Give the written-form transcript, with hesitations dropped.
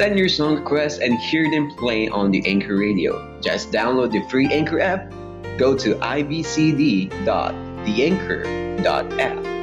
Send your song requests and hear them play on the Anchor Radio. Just download the free Anchor app, go to ibcd.theanchor.app,